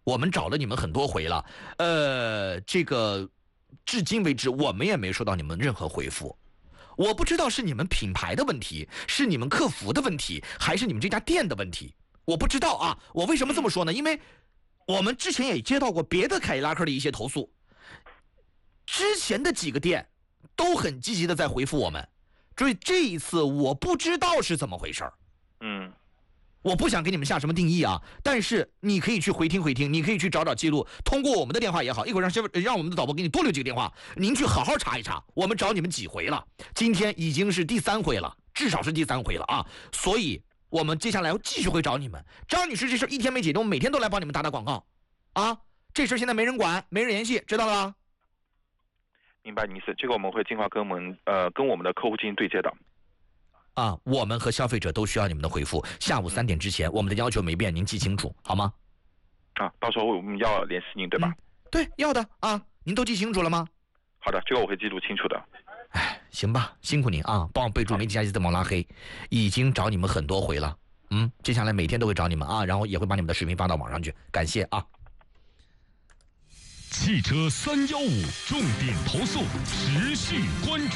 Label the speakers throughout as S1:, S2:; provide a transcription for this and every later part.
S1: 我们找了你们很多回了，这个至今为止我们也没收到你们任何回复。我不知道是你们品牌的问题，是你们客服的问题，还是你们这家店的问题，我不知道啊。我为什么这么说呢？因为我们之前也接到过别的凯迪拉克的一些投诉，之前的几个店都很积极的在回复我们，所以这一次我不知道是怎么回事。我不想给你们下什么定义啊，但是你可以去回听，你可以去找找记录，通过我们的电话也好，一会儿让我们的导播给你多留几个电话，您去好好查一查，我们找你们几回了，今天已经是第3回了，至少是第3回了啊，所以我们接下来要继续会找你们。张女士这事一天没解决，我们每天都来帮你们打广告啊，这事现在没人管，没人联系，知道了吧？
S2: 明白你意思，这个我们会尽快跟我们的客户进行对接的。
S1: 啊，我们和消费者都需要你们的回复。下午3点之前，我们的要求没变，您记清楚好吗？
S2: 到时候我们要联系您，对吧？
S1: 对，要的啊，您都记清楚了吗？
S2: 好的，这个我会记录清楚的。
S1: 行吧，辛苦您啊，帮我备注媒体加急自动拉黑，已经找你们很多回了。接下来每天都会找你们啊，然后也会把你们的视频发到网上去，感谢啊。
S3: 汽车315重点投诉，持续关注。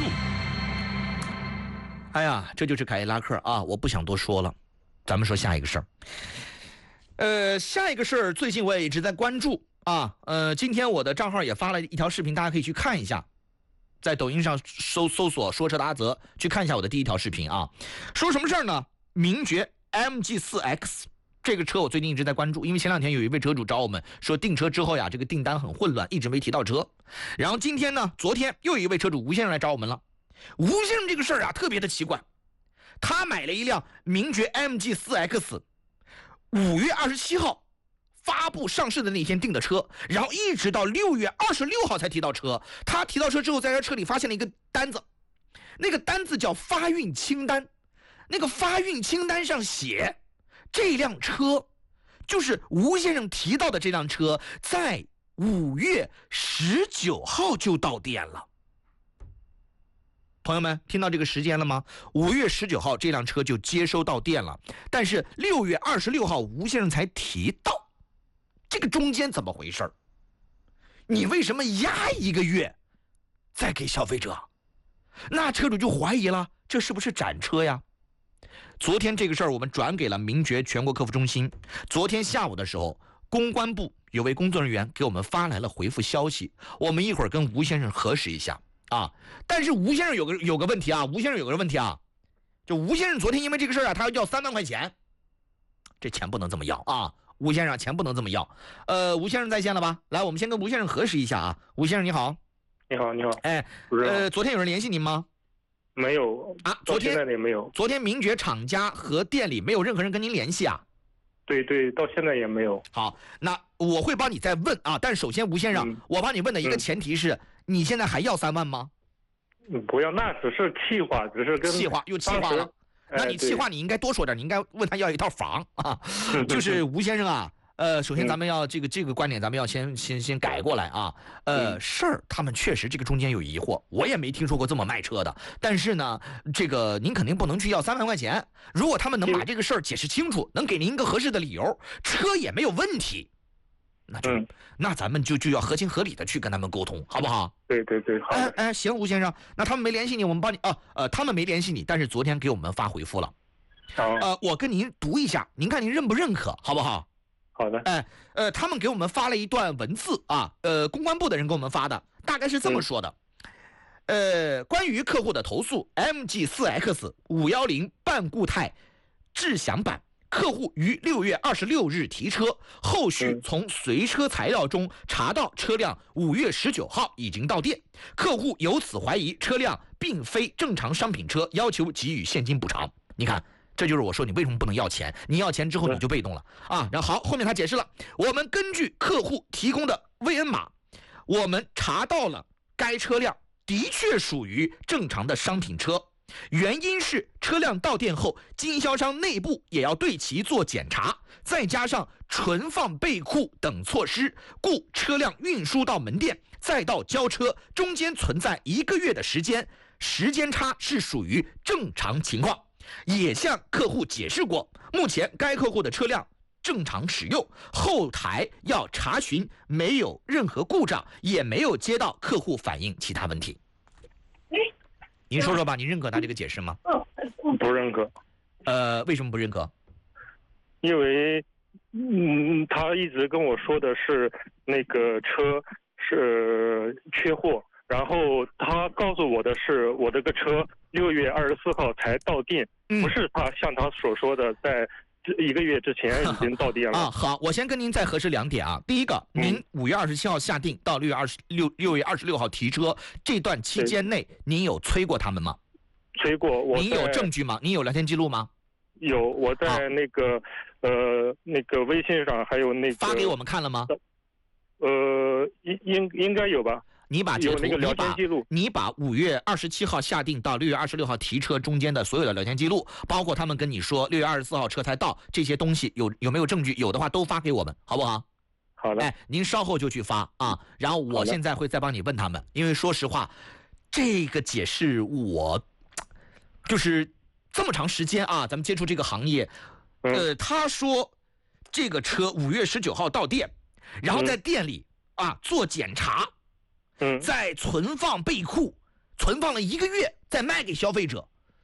S1: 哎呀，这就是凯迪拉克啊！我不想多说了，咱们说下一个事儿。下一个事儿，最近我也一直在关注啊。今天我的账号也发了一条视频，大家可以去看一下，在抖音上搜索"说车的阿泽"，去看一下我的第一条视频啊。说什么事儿呢？名爵 MG4X 这个车我最近一直在关注，因为前2天有一位车主找我们说订车之后呀，这个订单很混乱，一直没提到车。然后今天呢，昨天又有一位车主吴先生来找我们了。吴先生这个事儿啊，特别的奇怪，他买了一辆名爵 MG4X， 5月27号发布上市的那天订的车，然后一直到6月26号才提到车。他提到车之后，在他车里发现了一个单子，那个单子叫发运清单，那个发运清单上写，这辆车就是吴先生提到的这辆车，在5月19号就到店了。朋友们听到这个时间了吗？5月19号这辆车就接收到店了，但是6月26号吴先生才提到，这个中间怎么回事？你为什么压1个月再给消费者？那车主就怀疑了，这是不是展车呀？昨天这个事儿我们转给了名爵全国客服中心，昨天下午的时候，公关部有位工作人员给我们发来了回复消息，我们一会儿跟吴先生核实一下啊。但是吴先生有个问题啊，就吴先生昨天因为这个事儿啊，他要3万块钱，这钱不能这么要啊，吴先生钱不能这么要。吴先生在线了吧？来，我们先跟吴先生核实一下啊。吴先生你好。
S4: 你好。
S1: 昨天有人联系您吗？
S4: 没有啊，昨天也没有。
S1: 昨天名爵厂家和店里没有任何人跟您联系啊？
S4: 对，到现在也没有。
S1: 好，那我会帮你再问啊，但是首先吴先生，我帮你问的一个前提是，你现在还要3万吗？
S4: 不要，那只是气话，只是跟
S1: 气话又气话了。那你气话你应该多说点，你应该问他要一套房啊。就是吴先生啊，首先咱们要这个观点，咱们要先改过来啊。事儿他们确实这个中间有疑惑，我也没听说过这么卖车的。但是呢，这个您肯定不能去要3万块钱。如果他们能把这个事儿解释清楚，能给您一个合适的理由，车也没有问题，那咱们就要合情合理的去跟他们沟通，好不好？
S4: 对，好。
S1: 行，吴先生，那他们没联系你，我们帮你他们没联系你，但是昨天给我们发回复了。我跟您读一下，您看您认不认可，好不好？
S4: 好的。
S1: 他们给我们发了一段文字啊，公关部的人给我们发的，大概是这么说的。关于客户的投诉 ，MG4X 510半固态智享版，客户于6月26日提车，后续从随车材料中查到车辆5月19号已经到店，客户由此怀疑车辆并非正常商品车，要求给予现金补偿。你看。这就是我说你为什么不能要钱，你要钱之后你就被动了啊。然后好，后面他解释了，我们根据客户提供的 VN 码，我们查到了该车辆的确属于正常的商品车，原因是车辆到店后，经销商内部也要对其做检查，再加上存放备库等措施，故车辆运输到门店再到交车中间存在1个月的时间差是属于正常情况。也向客户解释过，目前该客户的车辆正常使用，后台要查询没有任何故障，也没有接到客户反映其他问题。您说说吧，您认可他这个解释吗？
S4: 不认可。
S1: 为什么不认可？
S4: 因为他一直跟我说的是那个车是缺货，然后他告诉我的是我这个车6月24号才到店，不是他像他所说的在1个月之前已经到店了。
S1: 啊，好，我先跟您再核实2点啊。第一个，您5月27号下定到6月26号提车这段期间内，您有催过他们吗？
S4: 催过。
S1: 您有证据吗？您有聊天记录吗？
S4: 有，我在那个微信上还有那个
S1: 发给我们看了吗？
S4: 应该有吧。
S1: 你把截图，
S4: 有那个聊天记录，
S1: 你把5月27号下定到6月26号提车中间的所有的聊天记录，包括他们跟你说6月24号车才到这些东西有没有证据？有的话都发给我们，好不好？
S4: 好的。
S1: 哎，您稍后就去发啊，然后我现在会再帮你问他们，因为说实话，这个解释我就是这么长时间啊，咱们接触这个行业，他说这个车5月19号到店，然后在店里做检查。在存放备库，存放了1个月，再卖给消费者。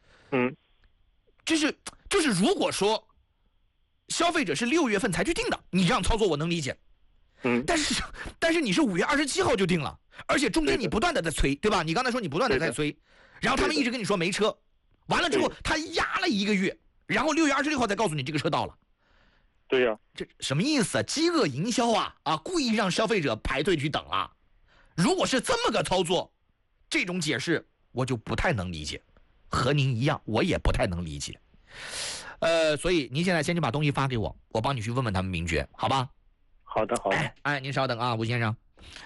S1: 就是如果说消费者是6月份才去订的，你这样操作我能理解。但是你是5月27号就订了，而且中间你不断的在催，对吧？你刚才说你不断的在催，然后他们一直跟你说没车，完了之后他压了1个月，然后6月26号再告诉你这个车到了。
S4: 对呀，
S1: 这什么意思啊？饥饿营销啊！故意让消费者排队去等啊！如果是这么个操作，这种解释我就不太能理解，和您一样，我也不太能理解。所以您现在先去把东西发给我，我帮你去问问他们名爵，好吧？
S4: 好的，好的。
S1: 哎，您稍等啊，吴先生。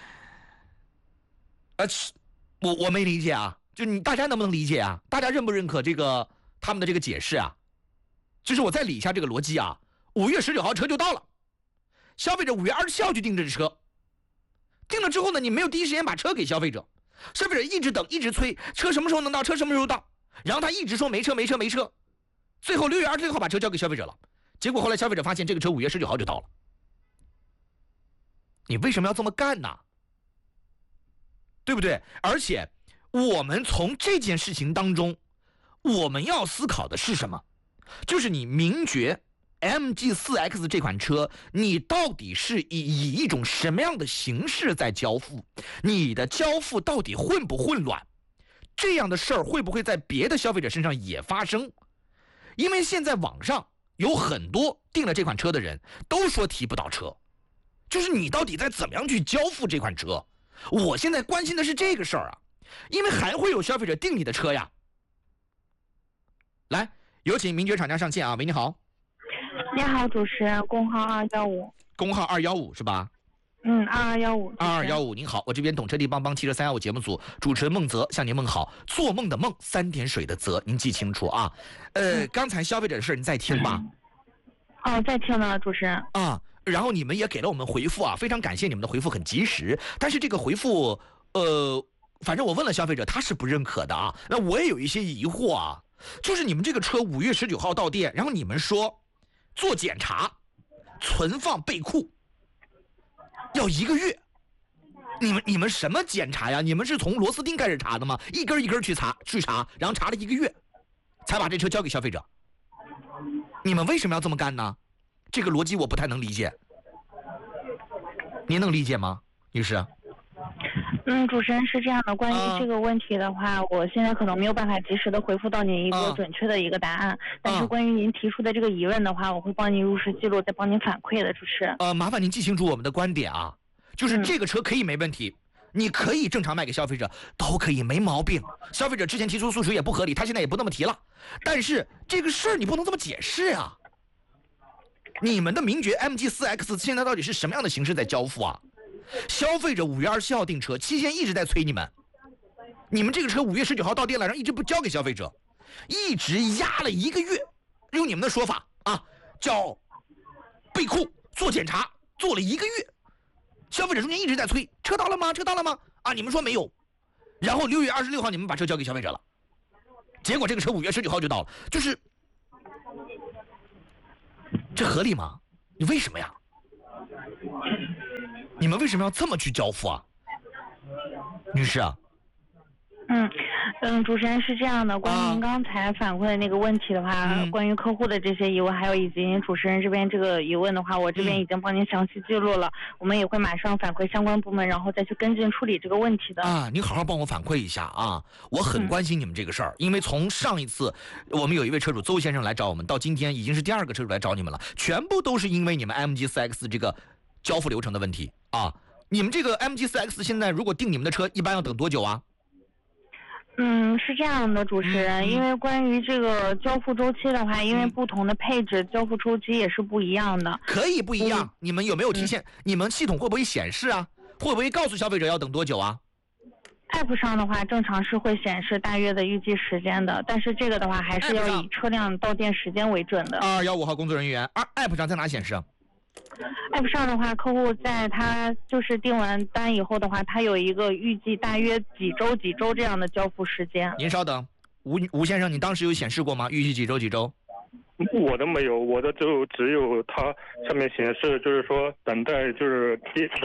S1: 我没理解啊，就大家能不能理解啊？大家认不认可这个他们的这个解释啊？就是我再理一下这个逻辑啊，5月19号车就到了，消费者5月27号就订这车。订了之后呢，你没有第一时间把车给消费者，消费者一直等，一直催，车什么时候能到？车什么时候到？然后他一直说没车，最后6月26号把车交给消费者了，结果后来消费者发现这个车5月19号就到了。你为什么要这么干呢？对不对？而且我们从这件事情当中，我们要思考的是什么？就是你名爵MG4X 这款车，你到底是以一种什么样的形式在交付？你的交付到底混不混乱？这样的事儿会不会在别的消费者身上也发生？因为现在网上有很多订了这款车的人都说提不到车，就是你到底在怎么样去交付这款车？我现在关心的是这个事儿啊，因为还会有消费者订你的车呀。来，有请名爵厂家上线啊！喂，你好。
S5: 你好，主持人，工号215。
S1: 工号215是吧
S5: ？2215。
S1: 2215，您好，我这边懂车帝帮汽车315节目组主持人孟泽向您问好。做梦的梦，3点水的泽，您记清楚啊。刚才消费者的事您在听吧？
S5: 在听呢，主持人。
S1: 然后你们也给了我们回复啊，非常感谢你们的回复，很及时。但是这个回复，反正我问了消费者，他是不认可的啊。那我也有一些疑惑啊，就是你们这个车5月19号到店，然后你们说做检查、存放备库要1个月，你们什么检查呀？你们是从螺丝钉开始查的吗？一根一根去查，然后查了1个月，才把这车交给消费者。你们为什么要这么干呢？这个逻辑我不太能理解，您能理解吗，女士？
S5: 主持人是这样的，关于这个问题的话，我现在可能没有办法及时的回复到您一个准确的一个答案，但是关于您提出的这个疑问的话，我会帮您入实记录，再帮您反馈的，主持人。
S1: 麻烦您记清楚我们的观点啊，就是这个车可以没问题，你可以正常卖给消费者，都可以没毛病。消费者之前提出诉求也不合理，他现在也不那么提了，但是这个事儿你不能这么解释啊。你们的名爵 MG4X 现在到底是什么样的形式在交付啊？消费者5月27号订车，期间一直在催你们，你们这个车5月19号到店了，然后一直不交给消费者，一直压了1个月，用你们的说法啊，叫备库做检查，做了1个月，消费者中间一直在催，车到了吗？车到了吗？啊，你们说没有，然后6月26号你们把车交给消费者了，结果这个车5月19号就到了，就是这合理吗？ 你为什么呀？你们为什么要这么去交付啊，女士啊？
S5: 主持人是这样的，关于您刚才反馈的那个问题的话，关于客户的这些疑问，还有以及您主持人这边这个疑问的话，我这边已经帮您详细记录了，我们也会马上反馈相关部门，然后再去跟进处理这个问题的。
S1: 您好好帮我反馈一下啊，我很关心你们这个事儿，因为从上一次我们有一位车主邹先生来找我们，到今天已经是第2个车主来找你们了，全部都是因为你们 MG4X 这个交付流程的问题啊。你们这个 MG4X 现在如果订你们的车，一般要等多久啊？
S5: 是这样的，主持人，因为关于这个交付周期的话，因为不同的配置，交付周期也是不一样的。
S1: 可以不一样，你们有没有提现？你们系统会不会显示啊？会不会告诉消费者要等多久啊
S5: ？App 上的话，正常是会显示大约的预计时间的，但是这个的话还是要以车辆到店时间为准的。
S1: 215号工作人员，App 上在哪显示啊
S5: ？App 上的话，客户在他就是订完单以后的话，他有一个预计大约几周这样的交付时间。
S1: 您稍等，吴先生，你当时有显示过吗？预计几周？
S4: 我的没有，我的就只有它上面显示，就是说等待就是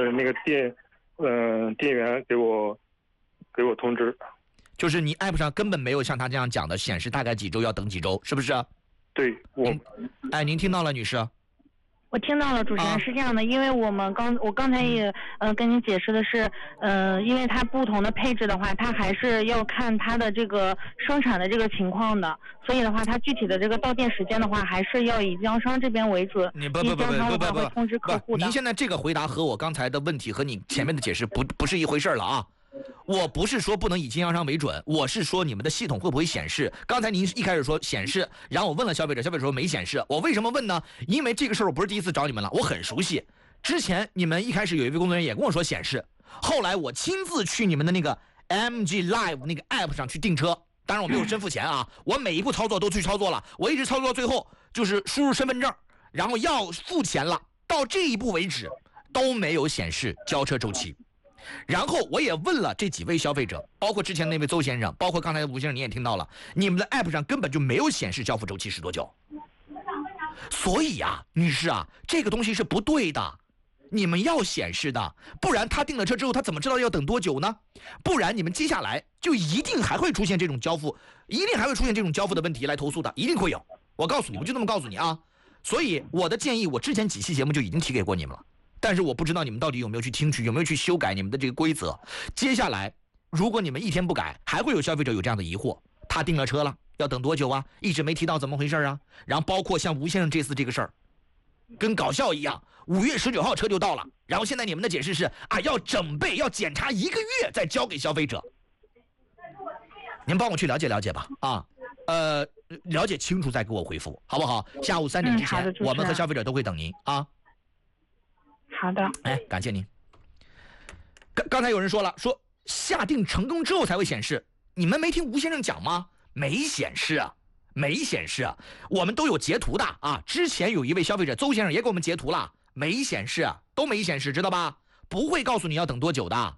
S4: 店员给我通知。
S1: 就是你 App 上根本没有像他这样讲的显示大概几周要等几周，是不是？
S4: 对，
S1: 您听到了，女士？
S5: 我听到了，主持人，是这样的，因为我刚才也跟您解释的是，因为它不同的配置的话，它还是要看它的这个生产的这个情况的，所以的话，它具体的这个到店时间的话，还是要以经销商这边为准。
S1: 你不
S5: 会通知客户的。
S1: 您现在这个回答和我刚才的问题和你前面的解释不是一回事了啊！我不是说不能以经销商为准，我是说你们的系统会不会显示？刚才您一开始说显示，然后我问了消费者，消费者说没显示。我为什么问呢？因为这个事儿我不是第一次找你们了，我很熟悉。之前你们一开始有一位工作人员也跟我说显示，后来我亲自去你们的那个 MG Live 那个 App 上去订车，当然我没有真付钱啊，我每一步操作都去操作了，我一直操作到最后就是输入身份证，然后要付钱了，到这一步为止都没有显示交车周期。然后我也问了这几位消费者，包括之前那位邹先生，包括刚才的吴先生，你也听到了，你们的 App 上根本就没有显示交付周期是多久。所以啊，女士啊，这个东西是不对的，你们要显示的，不然他订了车之后，他怎么知道要等多久呢？不然你们接下来就一定还会出现这种交付，的问题来投诉的，一定会有。我告诉你，我就这么告诉你啊。所以我的建议，我之前几期节目就已经提给过你们了。但是我不知道你们到底有没有去听取，有没有去修改你们的这个规则。接下来，如果你们一天不改，还会有消费者有这样的疑惑：他订了车了，要等多久啊？一直没提到，怎么回事啊？然后包括像吴先生这次这个事儿，跟搞笑一样，5月19号车就到了，然后现在你们的解释是要整备，要检查1个月再交给消费者。您帮我去了解了解吧，了解清楚再给我回复，好不好？下午3点之前，我们和消费者都会等您啊。
S5: 好的，
S1: 感谢您。刚才有人说了，说下定成功之后才会显示，你们没听吴先生讲吗？没显示啊，我们都有截图的啊。之前有一位消费者邹先生也给我们截图了，没显示，都没显示，知道吧？不会告诉你要等多久的。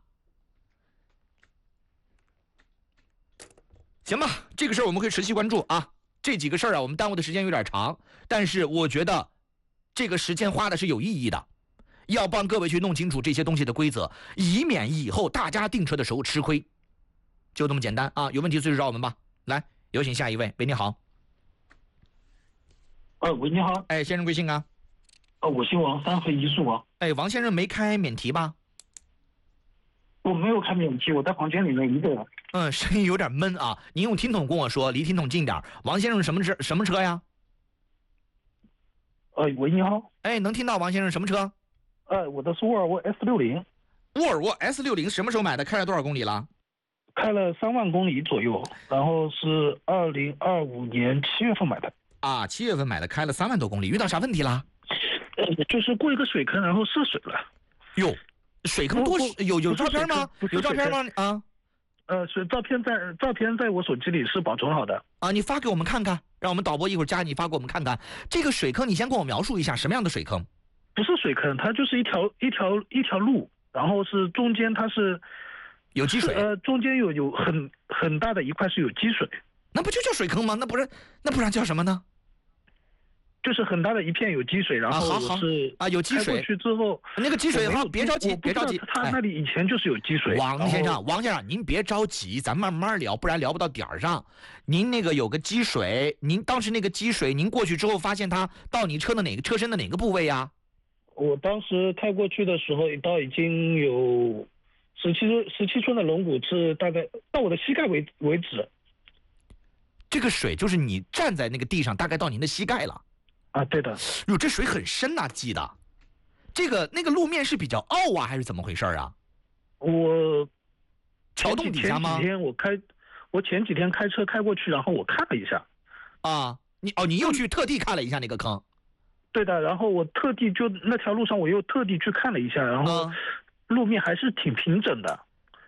S1: 行吧，这个事儿我们会持续关注啊。这几个事儿我们耽误的时间有点长，但是我觉得这个时间花的是有意义的。要帮各位去弄清楚这些东西的规则，以免以后大家订车的时候吃亏，就这么简单啊！有问题随时找我们吧。来，有请下一位。喂，你好。
S6: 喂，你好。
S1: 先生贵姓啊？
S6: 我姓王，3回1竖王。
S1: 王先生没开免提吧？
S6: 我没有开免提，我在房间里面一个人。
S1: 声音有点闷啊。您用听筒跟我说，离听筒近点。王先生什么车呀？
S6: 喂，你好。
S1: 能听到王先生什么车？
S6: 我的是沃尔沃 S60。
S1: 沃尔沃 S60什么时候买的？开了多少公里了？
S6: 开了3万公里左右，然后是2025年7月份买的。
S1: 7月份买的，开了3万多公里，遇到啥问题了？
S6: 就是过一个水坑，然后涉水了。
S1: 哟，水坑多有照片吗？有照片吗？
S6: 照片在我手机里是保存好的。
S1: 你发给我们看看，让我们导播一会儿加你发给我们看看。这个水坑你先跟我描述一下什么样的水坑？
S6: 不是水坑，它就是一条路，然后是中间它是
S1: 有积水，
S6: 中间有很大的一块是有积水。
S1: 那不就叫水坑吗？那不然叫什么呢？
S6: 就是很大的一片有积水，然后我是
S1: 有积水。
S6: 开过去之后，
S1: 那个积水好，别着急，别着急。
S6: 他那里以前就是有积水。
S1: 王先生，您别着急，咱慢慢聊，不然聊不到点儿上。您那个有个积水，您当时那个积水，您过去之后发现它到你车身的哪个部位呀？
S6: 我当时开过去的时候，到已经有17寸的龙骨是大概到我的膝盖为止。
S1: 这个水就是你站在那个地上，大概到您的膝盖了。
S6: 啊，对的。
S1: 哟，这水很深呐，记得。那个路面是比较凹啊，还是怎么回事啊？
S6: 我
S1: 桥洞底下吗？
S6: 我前几天开车开过去，然后我看了一下。
S1: 啊，你又去特地看了一下那个坑？
S6: 对的，然后我特地就那条路上我又特地去看了一下，然后路面还是挺平整的。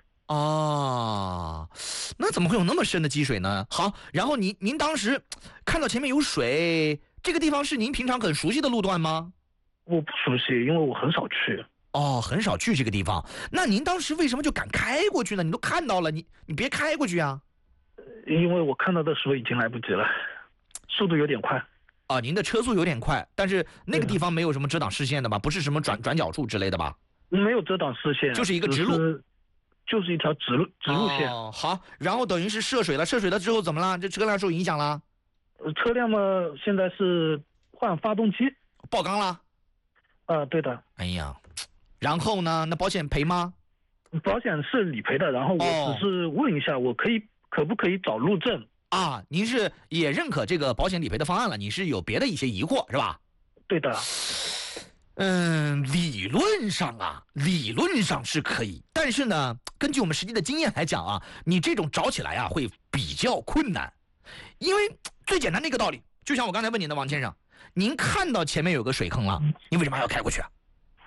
S1: 哦，那怎么会有那么深的积水呢？好，然后您当时看到前面有水，这个地方是您平常很熟悉的路段吗？
S6: 我不熟悉，因为我很少去。
S1: 哦，很少去这个地方。那您当时为什么就敢开过去呢？你都看到了，你别开过去啊。
S6: 因为我看到的时候已经来不及了，速度有点快。
S1: 啊，您的车速有点快，但是那个地方没有什么遮挡视线的吧？不是什么转角处之类的吧？
S6: 没有遮挡视线，
S1: 就是一个直路。
S6: 就是一条直路线。
S1: 哦，好，然后等于是涉水了之后怎么了？这车辆受影响了？
S6: 车辆嘛，现在是换发动机，
S1: 爆缸了。
S6: 对的。
S1: 哎呀，然后呢？那保险赔吗？
S6: 保险是理赔的，然后我只是问一下，我可不可以找路政？
S1: 啊，您是也认可这个保险理赔的方案了？你是有别的一些疑惑是吧？
S6: 对的。
S1: 理论上是可以，但是呢，根据我们实际的经验来讲啊，你这种找起来啊会比较困难，因为最简单的一个道理，就像我刚才问您的王先生，您看到前面有个水坑了，你为什么还要开过去啊？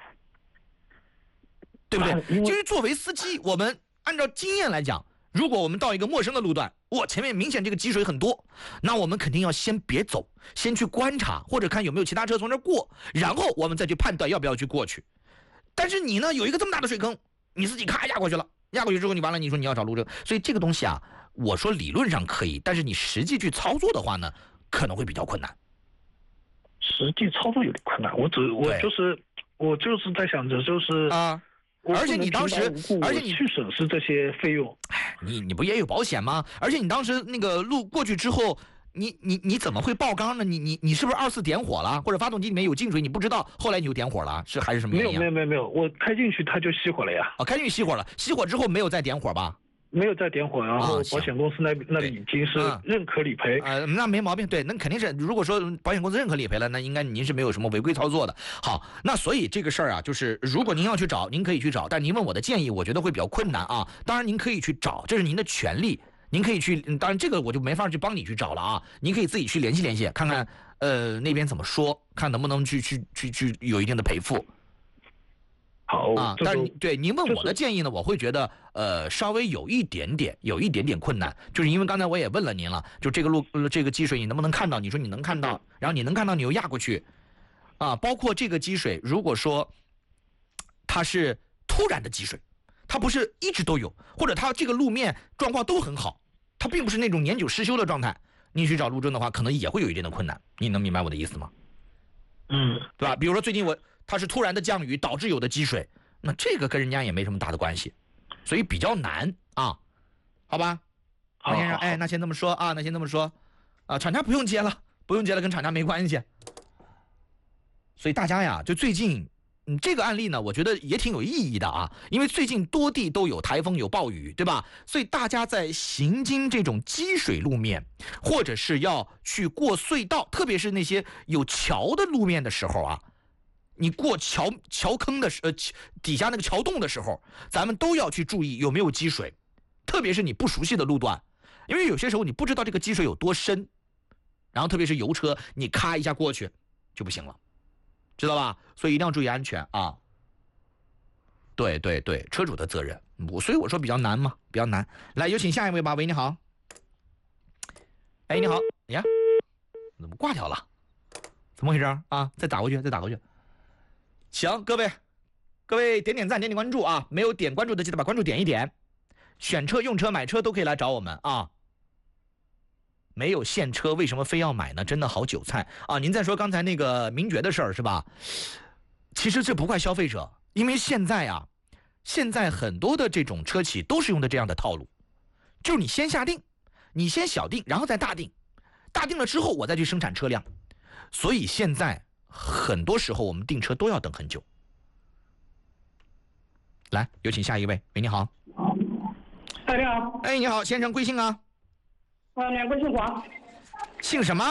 S1: 对不对？因为作为司机，我们按照经验来讲，如果我们到一个陌生的路段，前面明显这个积水很多，那我们肯定要先别走，先去观察或者看有没有其他车从这儿过，然后我们再去判断要不要去过去。但是你呢，有一个这么大的水坑，你自己咔压过去了，压过去之后你完了，你说你要找路政，所以这个东西啊，我说理论上可以，但是你实际去操作的话呢，可能会比较困难。
S6: 实际操作有点困难，我就是在想着就是
S1: 而且你当时，而且你
S6: 去损失这些费用，
S1: 你不也有保险吗？而且你当时那个路过去之后，你怎么会爆缸呢？你是不是2次点火了，或者发动机里面有进水，你不知道，后来你就点火了，还是什么原因？
S6: 没有，我开进去它就熄火了呀。
S1: 开进去熄火了，熄火之后没有再点火吧？
S6: 没有再点火，然后保险公司那里已经是认可理赔。
S1: 那没毛病，对，那肯定是，如果说保险公司认可理赔了，那应该您是没有什么违规操作的。好，那所以这个事儿啊，就是如果您要去找，您可以去找，但您问我的建议，我觉得会比较困难啊。当然您可以去找，这是您的权利，您可以去，当然这个我就没法去帮你去找了啊，您可以自己去联系，看看那边怎么说，看能不能去有一定的赔付。
S6: 好
S1: 但是对您问我的建议呢，我会觉得稍微有一点点困难，就是因为刚才我也问了您了，就这个积水你能不能看到？你说你能看到，然后你能看到你又压过去，包括这个积水，如果说它是突然的积水，它不是一直都有，或者它这个路面状况都很好，它并不是那种年久失修的状态，你去找路政的话，可能也会有一定的困难。你能明白我的意思吗？对吧？比如说最近它是突然的降雨导致有的积水，那这个跟人家也没什么大的关系，所以比较难啊，好吧？王先生，那先这么说啊，厂家不用接了，跟厂家没关系。所以大家呀，就最近，这个案例呢，我觉得也挺有意义的啊，因为最近多地都有台风有暴雨，对吧？所以大家在行经这种积水路面，或者是要去过隧道，特别是那些有桥的路面的时候啊。你过桥坑的底下那个桥洞的时候，咱们都要去注意有没有积水，特别是你不熟悉的路段，因为有些时候你不知道这个积水有多深，然后特别是油车，你咔一下过去就不行了，知道吧？所以一定要注意安全啊。对，车主的责任，所以我说比较难嘛，比较难。来，有请下一位吧。喂，你好。你好呀，怎么挂掉了？怎么回事啊？再打过去。行，各位点赞，点关注啊！没有点关注的记得把关注点一点。选车、用车、买车都可以来找我们啊。 没有现车，为什么非要买呢？真的好韭菜啊！您再说刚才那个名爵的事儿是吧？其实这不怪消费者，因为现在很多的这种车企都是用的这样的套路，就是你先下定，你先小定，然后再大定，大定了之后我再去生产车辆，所以现在很多时候我们订车都要等很久。来，有请下一位。喂，你好。
S7: 哎，你好。
S1: 哎，你好，先生贵姓啊？
S7: 两个姓黄。
S1: 姓什么？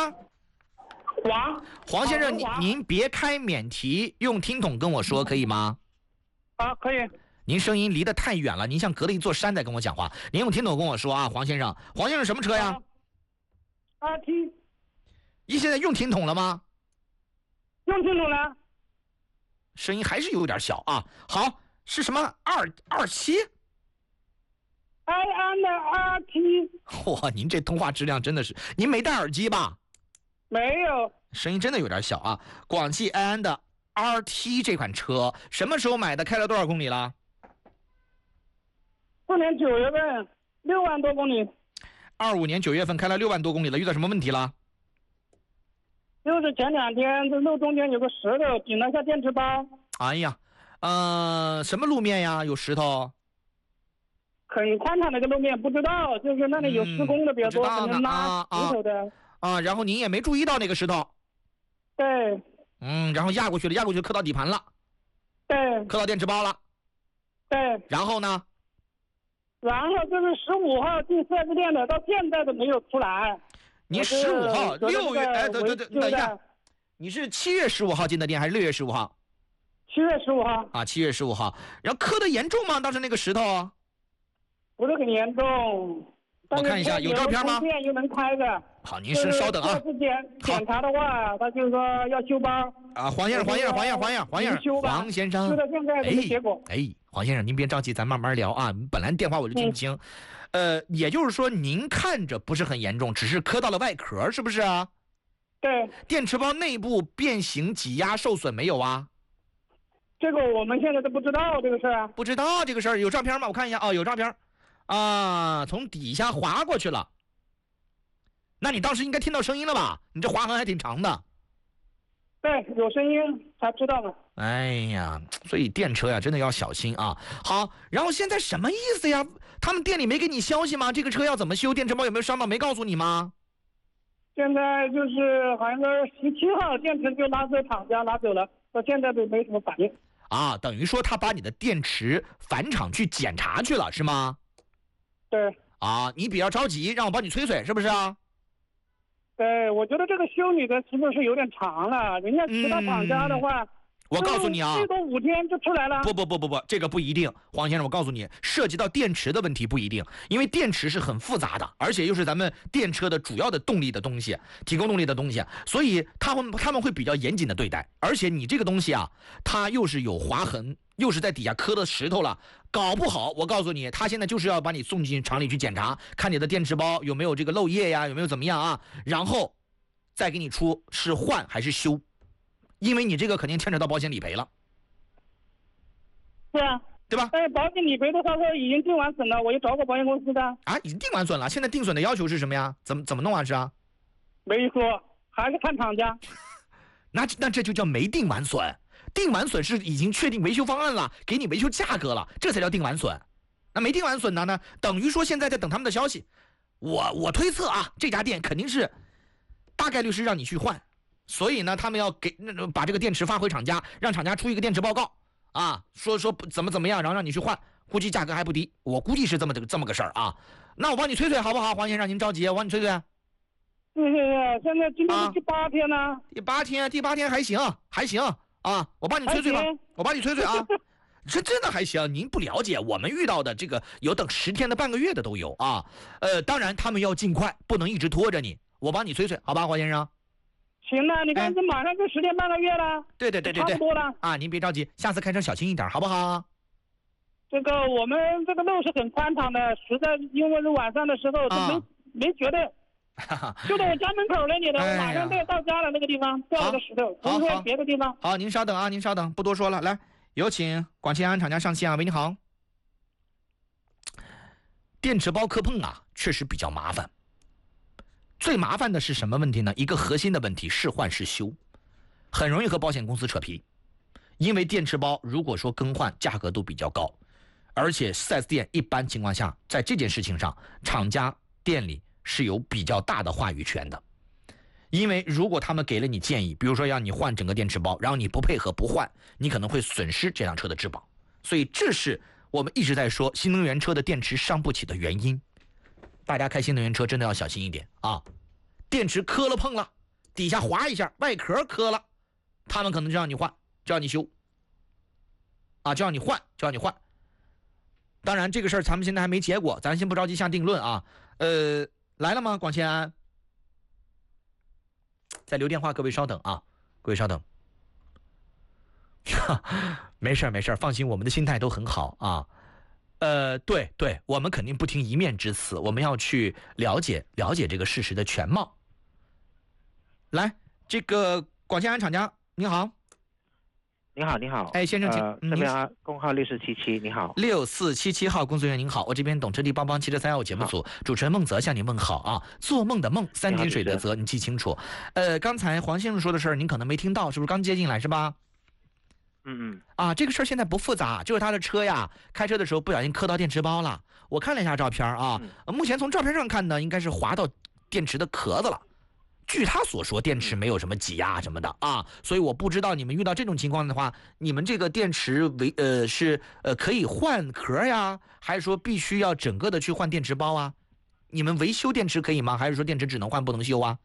S1: 黄先生，您别开免提，用听筒跟我说可以吗？
S7: 啊，可以。
S1: 您声音离得太远了，您像隔了一座山在跟我讲话。您用听筒跟我说啊，黄先生。黄先生什么车呀
S7: ？RT。
S1: 你现在用听筒了吗？
S7: 用听筒了。
S1: 声音还是有点小啊。好，是什么227？
S7: 安的 RT。
S1: 哇，您这通话质量真的是，您没戴耳机吧？
S7: 没有。
S1: 声音真的有点小啊。广汽安安的 RT 这款车什么时候买的？开了多少公里了
S7: ？4年9月份，6万多公里。
S1: 25年9月份开了6万多公里了，遇到什么问题了？
S7: 就是前2天这路中间有个石头顶了一下电池包。
S1: 哎呀，什么路面呀？有石头？
S7: 很宽敞的一个路面，不知道，就是那里有施工的比较多，可能拉石头的。
S1: 然后您也没注意到那个石头。
S7: 对。
S1: 然后压过去了，磕到底盘了。
S7: 对。
S1: 磕到电池包了。
S7: 对。
S1: 然后呢？
S7: 然后就是15号进4S店的，到现在都没有出来。
S1: 你15号6月对，等一下，你是7月15号进的店还是6月15号
S7: ？7月15号。
S1: 啊，7月15号。然后磕的严重吗？当时那个石头？
S7: 不是很严重。
S1: 我看一下，有照片吗？
S7: 又能开的。
S1: 好，您先稍等啊。
S7: 检查的话，他就是说要修包。
S1: 啊，黄先生，
S7: 修到现在没结果。
S1: 黄先生，您别着急，咱慢慢聊啊。本来电话我就听不清，也就是说您看着不是很严重，只是磕到了外壳，是不是啊？
S7: 对。
S1: 电池包内部变形、挤压、受损没有啊？
S7: 这个我们现在都不知道这个事儿啊。
S1: 不知道这个事儿，有照片吗？我看一下啊，有照片。从底下滑过去了，那你当时应该听到声音了吧？你这划痕还挺长的。
S7: 对，有声音才知道嘛。
S1: 哎呀，所以电车呀，真的要小心啊。好，然后现在什么意思呀？他们店里没给你消息吗？这个车要怎么修？电池包有没有伤到？没告诉你吗？
S7: 现在就是好像是17号电池就拉走厂家拿走了，到现在都没什么反应。
S1: 啊，等于说他把你的电池返厂去检查去了，是吗？
S7: 对。
S1: 啊，你比较着急，让我帮你催催，是不是啊？
S7: 对，我觉得这个修理的时间是有点长了，人家其他厂家的话，
S1: 我告诉你啊，
S7: 最多5天就出来了。
S1: 不，这个不一定，黄先生，我告诉你，涉及到电池的问题不一定，因为电池是很复杂的，而且又是咱们电车的主要的动力的东西，提供动力的东西，所以他们会比较严谨的对待，而且你这个东西啊，它又是有划痕，又是在底下磕的石头了，搞不好我告诉你，他现在就是要把你送进厂里去检查，看你的电池包有没有这个漏液呀，有没有怎么样啊，然后再给你出是换还是修。因为你这个肯定牵扯到保险理赔了，
S7: 是啊，
S1: 对吧？
S7: 但是保险理赔的话说已经定完损了，我也找过保险公司的。
S1: 啊，已经定完损了，现在定损的要求是什么呀？怎么弄啊？是啊，
S7: 没说，还是看厂家。
S1: 那这就叫没定完损，定完损是已经确定维修方案了，给你维修价格了，这才叫定完损。那没定完损呢？等于说现在在等他们的消息。我推测啊，这家店肯定是大概率是让你去换。所以呢，他们要把这个电池发回厂家，让厂家出一个电池报告啊，说怎么样，然后让你去换，估计价格还不低，我估计是这么个事儿啊。那我帮你催催好不好，黄先生，您着急，我帮你催催。
S7: 现在今天是第8天呢。
S1: 第八天还行啊，我帮你催催吧，我帮你催催啊。这真的还行，您不了解，我们遇到的这个有等10天的半个月的都有啊。当然他们要尽快，不能一直拖着你，我帮你催催，好吧，黄先生。
S7: 行了，你看这马上就10天半个月了。
S1: 对，
S7: 差不多了
S1: 啊，您别着急，下次开车小心一点，好不好？
S7: 这个我们这个路是很宽敞的，实在因为是晚上的时候都没觉得，就在我家门口那里的，我马上就要到家了，那个地方掉了个石头，不是别的地方。
S1: 好，您稍等啊，您稍等，不多说了，来，有请广汽安安厂家上线啊，喂，你好。电池包磕碰啊，确实比较麻烦。 最麻烦的是什么问题呢？一个核心的问题，是换是修，很容易和保险公司扯皮。因为电池包如果说更换，价格都比较高，而且 4S 店一般情况下在这件事情上，厂家店里是有比较大的话语权的。因为如果他们给了你建议，比如说让你换整个电池包，然后你不配合不换，你可能会损失这辆车的质保。所以这是我们一直在说新能源车的电池伤不起的原因。大家开新能源车真的要小心一点啊！电池磕了碰了，底下划一下，外壳磕了，他们可能就让你换，就让你修啊，就让你换。当然这个事儿咱们现在还没结果，咱先不着急下定论啊。来了吗？广汽安在留电话，各位稍等啊，各位稍等。没事，放心，我们的心态都很好啊。对，我们肯定不听一面之词，我们要去了解这个事实的全貌。来，这个广汽安厂家，你好。
S8: 你好，
S1: 哎，先生，
S8: 这边工号6477，你好
S1: ，6477号工作人员您好，我这边懂车帝帮帮汽车315节目组主持人孟泽向您问好啊，做梦的梦，3点水的泽，你记清楚。刚才黄先生说的事儿您可能没听到，是不是刚接进来是吧？啊，这个事儿现在不复杂，就是他的车呀，开车的时候不小心磕到电池包了。我看了一下照片啊，目前从照片上看呢，应该是划到电池的壳子了。据他所说，电池没有什么挤压什么的啊，所以我不知道你们遇到这种情况的话，你们这个电池是可以换壳呀，还是说必须要整个的去换电池包啊？你们维修电池可以吗？还是说电池只能换不能修啊？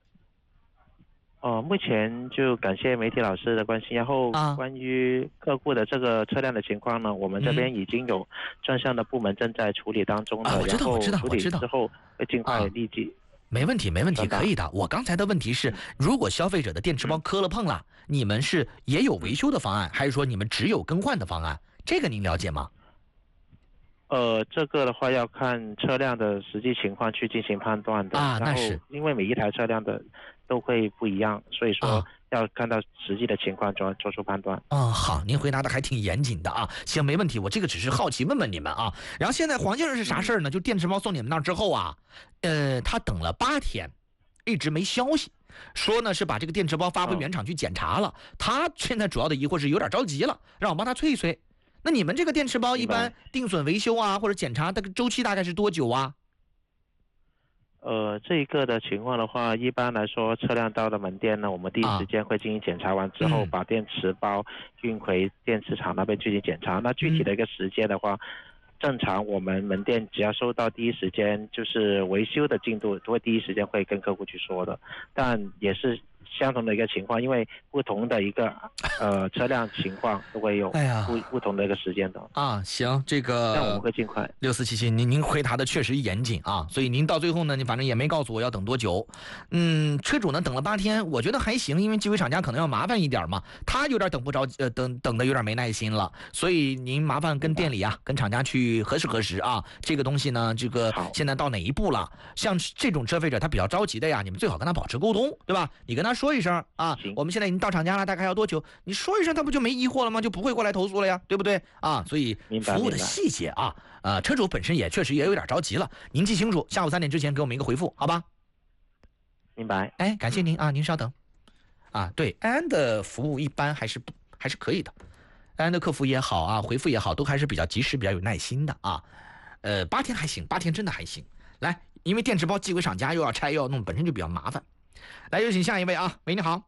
S8: 目前就感谢媒体老师的关心，然后关于客户的这个车辆的情况呢，我们这边已经有专项的部门正在处理当中的，
S1: 我知道，
S8: 处理之后会尽快立即。
S1: 没问题，可以的。我刚才的问题是，如果消费者的电池包磕了碰了，你们是也有维修的方案，还是说你们只有更换的方案？这个您了解吗？
S8: 这个的话要看车辆的实际情况去进行判断的
S1: 啊，那是
S8: 因为每一台车辆的都会不一样，所以说要看到实际的情况做出判断。
S1: 好，您回答的还挺严谨的啊。行，没问题，我这个只是好奇问问你们啊。然后现在黄先生是啥事儿呢？就电池包送你们那儿之后啊，他等了8天，一直没消息，说呢是把这个电池包发回原厂去检查了。他现在主要的疑惑是有点着急了，让我帮他催一催。那你们这个电池包一般定损维修啊或者检查的周期大概是多久啊？
S8: 这一个的情况的话，一般来说车辆到了门店呢，我们第一时间会进行检查完之后，把电池包运回电池厂那边进行检查。那具体的一个时间的话，正常我们门店只要收到第一时间就是维修的进度，都会第一时间会跟客户去说的，但也是相同的一个情况，因为不同的一个车辆情况都会有不同的一个时间的
S1: 啊。行，这个
S8: 那我们会尽快。
S1: 6477，您回答的确实严谨啊，所以您到最后呢，你反正也没告诉我要等多久。车主呢等了8天，我觉得还行，因为机尾厂家可能要麻烦一点嘛，他有点等不着，等的有点没耐心了，所以您麻烦跟店里啊，跟厂家去核实啊，这个东西呢，这个现在到哪一步了？像这种消费者他比较着急的呀，你们最好跟他保持沟通，对吧？你跟他说一声啊，我们现在已经到厂家了，大概要多久？你说一声，他不就没疑惑了吗？就不会过来投诉了呀，对不对啊？所以服务的细节啊，车主本身也确实也有点着急了，您记清楚，下午3点之前给我们一个回复，好吧？
S8: 明白。
S1: 哎，感谢您啊，您稍等。对，安的服务一般还是可以的，安的客服也好啊，回复也好，都还是比较及时、比较有耐心的啊。8天还行，8天真的还行。来，因为电池包寄回厂家又要拆又要弄，本身就比较麻烦。来，有请下一位啊！喂，你好。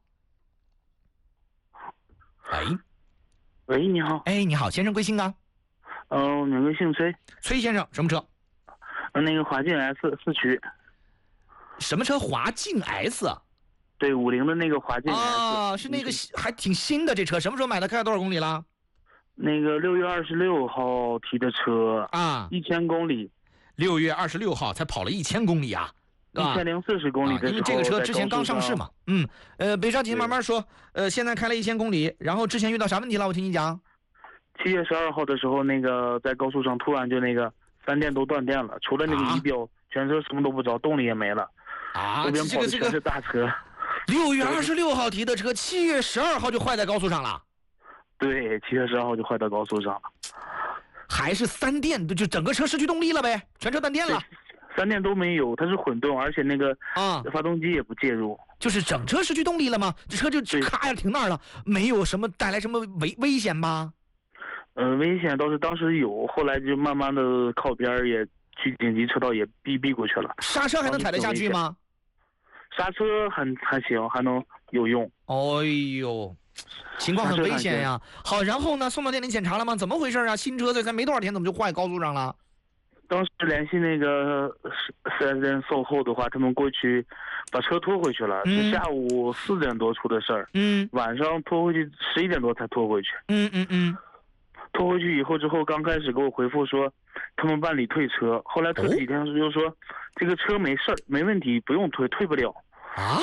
S9: 喂，你好。
S1: 哎，你好，先生贵姓啊？
S9: 我名字姓崔。
S1: 崔先生，什么车？
S9: 那个华劲 S4驱。
S1: 什么车？华劲 S？
S9: 对，50的那个华劲
S1: S。是那个还挺新的这车，什么时候买的？开了多少公里了？
S9: 那个6月26号提的车啊，1000公里。
S1: 6月26号才跑了1000公里啊
S9: ！1040公里的时候，
S1: 因为这个车之前刚上市嘛。别着急，慢慢说。现在开了1000公里，然后之前遇到啥问题了？我听你讲。
S9: 7月12号的时候，那个在高速上突然就那个3电都断电了，除了那个仪表，全车什么都不着，动力也没了。这边跑的全是大车。
S1: 6月26号提的车，7月12号就坏在高速上了。
S9: 对，7月12号就坏到高速上了。
S1: 还是3电，就整个车失去动力了呗，全车断电了。
S9: 3电都没有，它是混动，而且那个发动机也不介入，
S1: 就是整车失去动力了吗？这车就咔呀停那儿了，没有什么带来什么危险吧？
S9: 危险倒是当时有，后来就慢慢的靠边也去紧急车道也避过去了。
S1: 刹车还能踩得下去吗？
S9: 刹车还行，还能有用。
S1: 哎呦，情况很危险呀。好，然后呢，送到店里检查了吗？怎么回事啊？新车才没多少天，怎么就坏高速上了？
S9: 当时联系那个4S店售后的话，他们过去把车拖回去了，是下午4点多出的事儿。晚上拖回去11点多才拖回去。拖回去以后之后，刚开始给我回复说他们办理退车，后来退了几天就说这个车没事儿，没问题，不用退不了。
S1: 啊？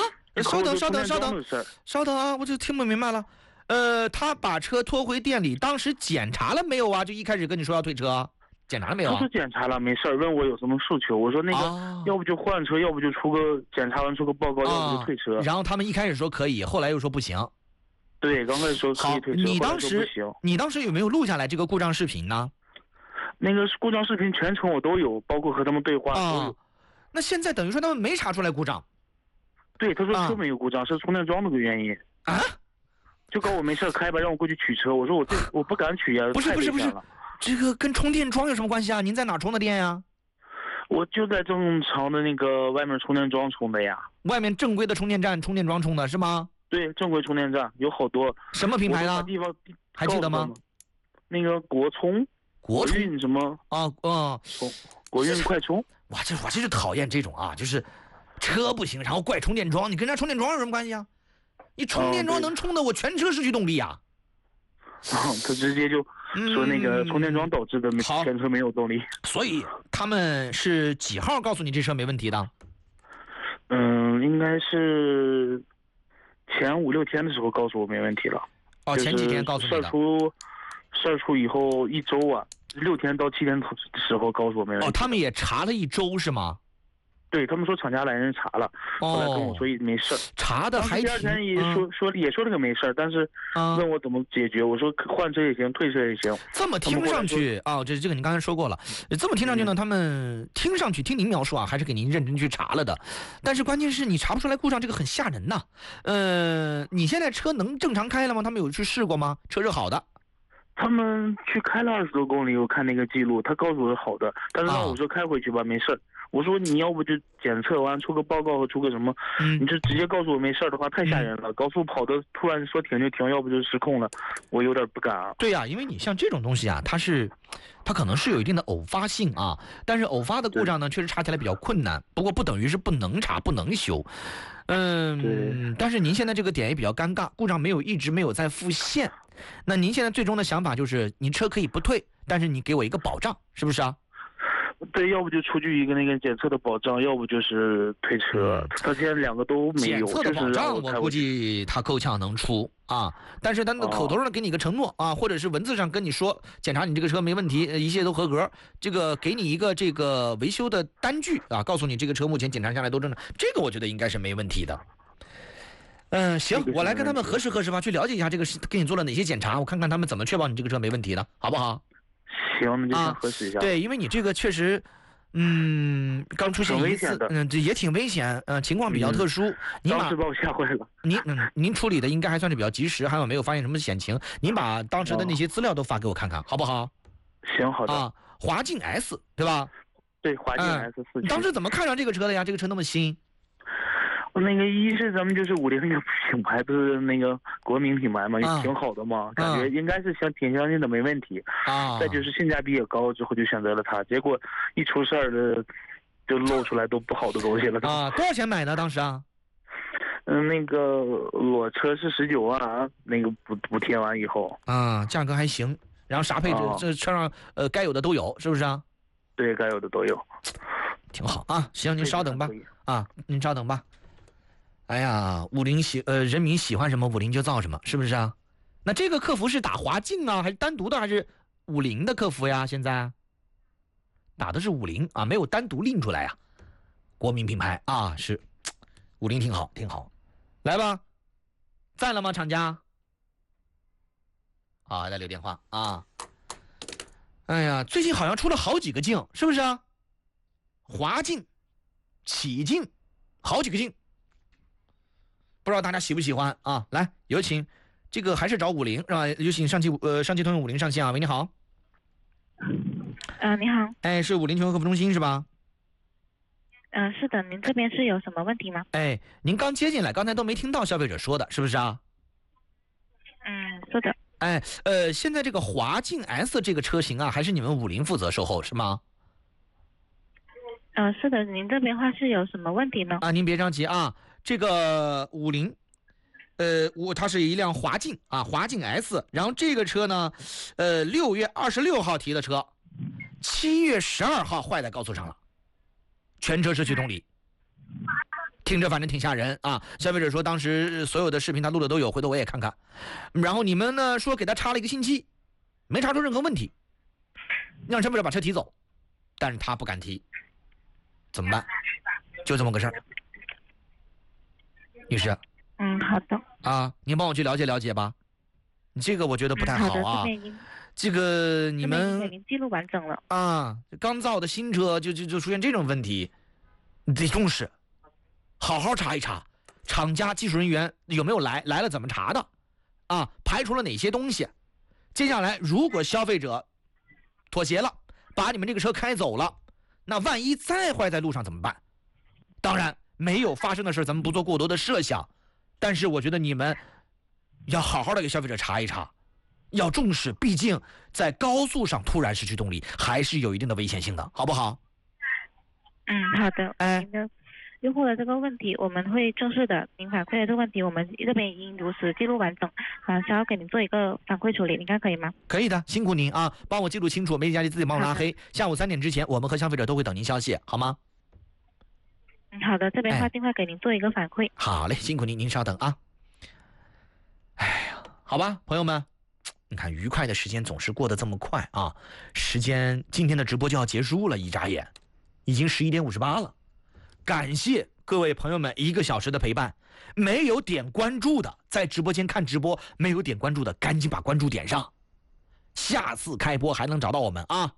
S1: 稍等啊，我就听不明白了。他把车拖回店里，当时检查了没有啊？就一开始跟你说要退车，检查了没有啊？
S9: 他说检查了，没事儿，问我有什么诉求，我说那个要不就换车，要不就检查完出个报告，要不就退车。
S1: 然后他们一开始说可以，后来又说不行。
S9: 对，刚开始说可以退车，
S1: 你当时有没有录下来这个故障视频呢？
S9: 那个故障视频全程我都有，包括和他们对话都有。
S1: 那现在等于说他们没查出来故障？
S9: 对，他说车没有故障，是充电桩的原因。
S1: 啊？
S9: 就搞我没事开吧，让我过去取车。我说我不敢取呀，
S1: 不是，这个跟充电桩有什么关系啊？您在哪充的电呀？
S9: 我就在正常的那个外面充电桩充的呀。
S1: 外面正规的充电站充电桩充的是吗？
S9: 对，正规充电站有好多。
S1: 什么品牌呢？
S9: 地方
S1: 还记得吗？
S9: 那个国运什么国运快充。
S1: 我这就讨厌这种啊，就是车不行，然后怪充电桩，你跟人家充电桩有什么关系啊？你充电桩能充的我全车失去动力啊！
S9: 他直接就说那个充电桩导致的全车没有动力。
S1: 所以他们是几号告诉你这车没问题的？
S9: 应该是前5、6天的时候告诉我没问题了。
S1: 前几天告诉你的。
S9: 事儿出以后1周啊，6天到7天的时候告诉我没问题。
S1: 他们也查了1周是吗？
S9: 对，他们说厂家来人查了，后来跟我说没事儿。
S1: 查的还
S9: 第二天也说这个没事儿，但是问我怎么解决，我说换车也行，退车也行。
S1: 这么听上去这个你刚才说过了，这么听上去呢，他们听上去听您描述啊，还是给您认真去查了的，但是关键是你查不出来故障，这个很吓人呐。你现在车能正常开了吗？他们有去试过吗？车是好的。
S9: 他们去开了20多公里，我看那个记录，他告诉我是好的，但是让我说开回去吧，没事儿。我说你要不就检测完出个报告和出个什么，你就直接告诉我没事儿的话太吓人了。高速跑的突然说停就停，要不就失控了，我有点不敢啊。
S1: 对呀，因为你像这种东西啊，它可能是有一定的偶发性啊，但是偶发的故障呢，确实查起来比较困难。不过不等于是不能查不能修。但是您现在这个点也比较尴尬，故障一直没有再复现。那您现在最终的想法就是，您车可以不退，但是你给我一个保障，是不是啊？
S9: 对，要不就出具一个那个检测的保障，要不就是退车。他现在2个都没有。
S1: 检测的保障我估计他够呛能出啊，但是他那口头上给你一个承诺啊，或者是文字上跟你说检查你这个车没问题，一切都合格，这个给你一个这个维修的单据啊，告诉你这个车目前检查下来都正常，这个我觉得应该是没问题的。行，我来跟他们核实吧，去了解一下这个是给你做了哪些检查，我看看他们怎么确保你这个车没问题的，好不好？
S9: 行，那就先核实一下。
S1: 对，因为你这个确实，刚出现一次，这也挺危险，情况比较特殊。
S9: 当时把我吓坏了。
S1: 您处理的应该还算是比较及时，还有没有发现什么险情？您把当时的那些资料都发给我看看，好不好？
S9: 行，好的。
S1: 啊，华境 S 对吧？
S9: 对，华境 S4。
S1: 你当时怎么看上这个车的呀？这个车那么新。
S9: 那个一是咱们就是50那个品牌，不是那个国民品牌嘛，也挺好的嘛，感觉应该是挺相信的，没问题。再就是性价比也高，之后就选择了它。结果一出事儿的，就露出来都不好的东西了。
S1: 多少钱买的当时啊？
S9: 那个裸车是19万，那个补贴完以后。
S1: 价格还行，然后啥配置，这车上该有的都有，是不是啊？
S9: 对，该有的都有。
S1: 挺好啊，行，您稍等吧。您稍等吧。哎呀，人民喜欢什么50就造什么，是不是啊？那这个客服是打华境啊，还是单独的，还是50的客服呀？现在打的是50啊，没有单独拎出来呀。国民品牌啊，是50挺好，挺好。来吧，在了吗？厂家？在留电话啊。哎呀，最近好像出了好几个境，是不是啊？ 华劲、启劲，好几个劲，不知道大家喜不喜欢啊？来，有请这个还是找50是吧？有请上期通用50上线啊。喂，你好。
S5: 你好。
S1: 哎，是50全国客服中心是吧？
S5: 是的，您这边是有什么问题吗？
S1: 哎，您刚接进来，刚才都没听到消费者说的，是不是啊？
S5: 是的。
S1: 哎，现在这个华劲 S 这个车型啊，还是你们50负责售后是吗？
S5: 是的，您这边话是有什么问题呢？
S1: 您别着急啊，这个50，它是一辆华劲啊，华劲 S， 然后这个车呢，6月26号提的车，7月12号坏在高速上了，全车失去动力。听着反正挺吓人啊！消费者说当时所有的视频他录的都有，回头我也看看。然后你们呢说给他插了1个星期，没查出任何问题，让消费者把车提走，但是他不敢提，怎么办？就这么个事儿。女士。
S5: 好的。
S1: 啊，您帮我去了解了解吧。这个我觉得不太好啊。这个你们
S5: 这边记录完整了
S1: 啊，刚造的新车就出现这种问题，你得重视。好好查一查，厂家技术人员有没有来了怎么查的，啊，排除了哪些东西。接下来如果消费者妥协了，把你们这个车开走了，那万一再坏在路上怎么办？当然没有发生的事咱们不做过多的设想，但是我觉得你们要好好的给消费者查一查，要重视，毕竟在高速上突然失去动力还是有一定的危险性的，好不好？
S5: 好的。您的用户的这个问题我们会正式的，您反馈的这个问题我们这边已经如实记录完整，想要给您做一个反馈处理，您看可以吗？
S1: 可以的，辛苦您啊，帮我记录清楚，没加你自己帮我拉黑。下午3点之前我们和消费者都会等您消息，好吗？
S5: 好的，这边话尽快给您做一个反馈。
S1: 好嘞，辛苦您，您稍等啊。哎呀，好吧，朋友们，你看愉快的时间总是过得这么快啊，时间今天的直播就要结束了，一眨眼已经11点58了。感谢各位朋友们1个小时的陪伴，没有点关注的，在直播间看直播没有点关注的，赶紧把关注点上，下次开播还能找到我们啊。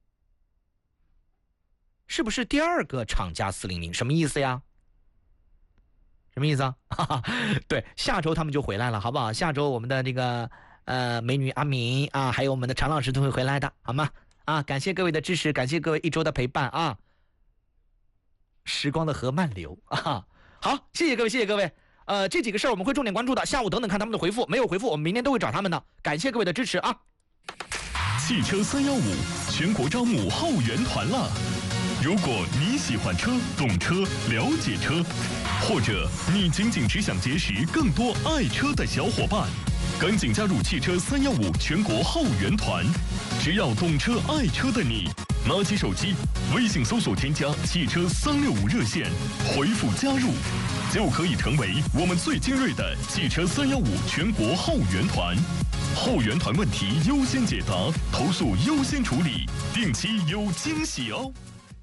S1: 是不是第2个厂家400？什么意思呀？什么意思啊？对，下周他们就回来了，好不好？下周我们的这个美女阿敏啊，还有我们的常老师都会回来的，好吗？啊，感谢各位的支持，感谢各位1周的陪伴啊。时光的河慢流啊！好，谢谢各位，谢谢各位。这几个事儿我们会重点关注的，下午等等看他们的回复，没有回复我们明天都会找他们的。感谢各位的支持啊！
S3: 汽车315全国招募后援团了。如果你喜欢车、懂车、了解车，或者你仅仅只想结识更多爱车的小伙伴，赶紧加入汽车315全国后援团。只要懂车爱车的你，拿起手机微信搜索添加汽车365热线，回复加入，就可以成为我们最精锐的汽车315全国后援团。后援团问题优先解答，投诉优先处理，定期有惊喜哦。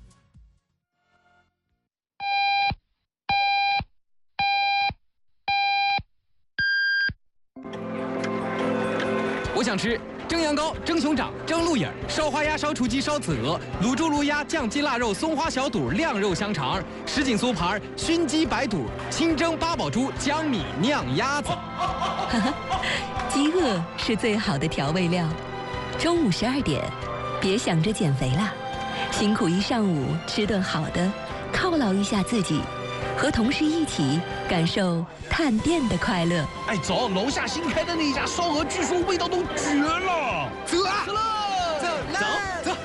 S10: 我想吃蒸羊羔、蒸熊掌、蒸鹿眼、烧花鸭、烧雏鸡、烧子鹅、卤猪、卤鸭、酱鸡、腊肉、松花小肚、晾肉香肠、什锦酥盘、熏鸡白肚、清蒸八宝猪、江米酿鸭子。
S11: 饥饿是最好的调味料。中午12点，别想着减肥啦，辛苦一上午，吃顿好的，犒劳一下自己，和同事一起感受探店的快乐。
S12: 哎，走，楼下新开的那家烧鹅，据说味道都绝了。
S10: 走啊！走了，走。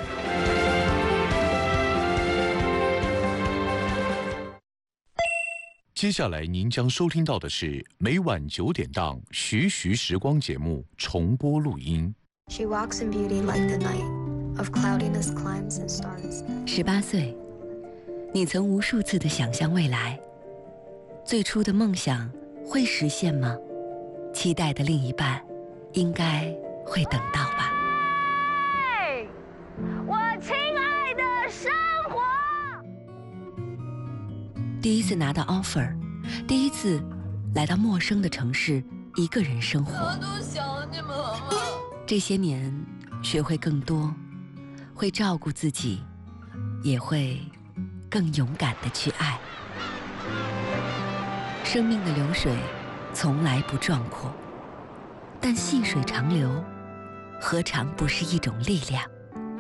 S13: 接下来您将收听到的是每晚9点档《徐徐时光》节目重播录音。
S14: She walks in beauty like the night of cloudiness climbs and stars.
S11: 18岁，你曾无数次的想象未来，最初的梦想会实现吗？期待的另一半，应该会等到吧。
S15: 我亲爱的生活。
S11: 第一次拿到 offer， 第一次来到陌生的城市，一个人生活。
S15: 我都想你们了。
S11: 这些年，学会更多，会照顾自己，也会更勇敢地去爱。生命的流水从来不壮阔，但细水长流，何尝不是一种力量？